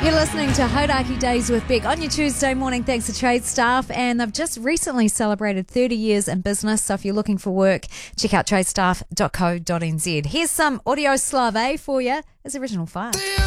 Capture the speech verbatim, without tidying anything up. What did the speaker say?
You're listening to Hodaki Days with Beck on your Tuesday morning. Thanks to Trade Staff, and they've just recently celebrated thirty years in business. So if you're looking for work, check out tradestaff dot co dot n z. Here's some Audio Slave for you. It's original fire.